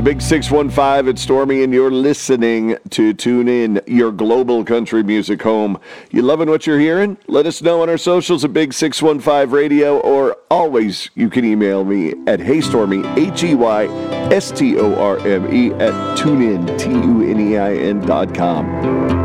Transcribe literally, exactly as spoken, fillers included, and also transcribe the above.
Big six one five, it's Stormy, and you're listening to Tune In, your global country music home. You loving what you're hearing? Let us know on our socials at Big six one five Radio, or always you can email me at heystormy, H E Y S T O R M E, at tunein, T U N E I N dot com.